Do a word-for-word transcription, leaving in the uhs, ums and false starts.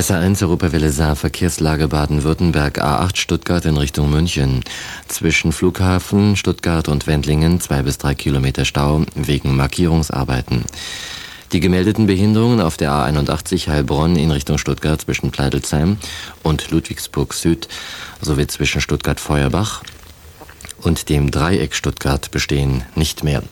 S A eins Europawelle Saar, Verkehrslage Baden-Württemberg, A acht Stuttgart in Richtung München. Zwischen Flughafen Stuttgart und Wendlingen zwei bis drei Kilometer Stau wegen Markierungsarbeiten. Die gemeldeten Behinderungen auf der A einundachtzig Heilbronn in Richtung Stuttgart zwischen Pleidelsheim und Ludwigsburg Süd sowie zwischen Stuttgart-Feuerbach und dem Dreieck Stuttgart bestehen nicht mehr.